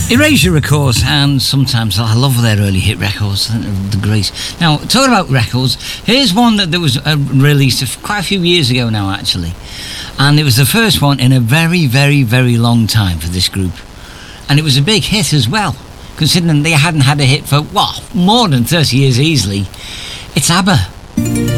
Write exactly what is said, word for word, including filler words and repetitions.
Erasure, of course, and sometimes I love their early hit records. I think they're the great. Now, talking about records, here's one that, that was uh, released quite a few years ago now, actually. And it was the first one in a very, very, very long time for this group. And it was a big hit as well, considering they hadn't had a hit for, what, more than thirty years easily. It's ABBA.